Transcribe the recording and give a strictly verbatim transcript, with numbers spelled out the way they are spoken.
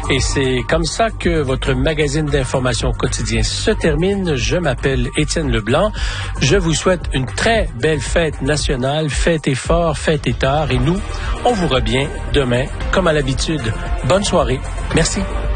Et c'est comme ça que votre magazine d'information quotidien se termine. Je m'appelle Étienne Leblanc. Je vous souhaite une très belle fête nationale. Fêtez fort, fêtez tard. Et nous, on vous revient demain, comme à l'habitude. Bonne soirée. Merci.